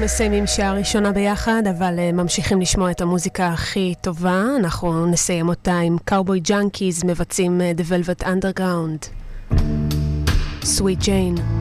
מסיימים שעה ראשונה ביחד, אבל ממשיכים לשמוע את המוזיקה הכי טובה. אנחנו נסיים אותה עם Cowboy Junkies מבצעים The Velvet Underground. Sweet Jane.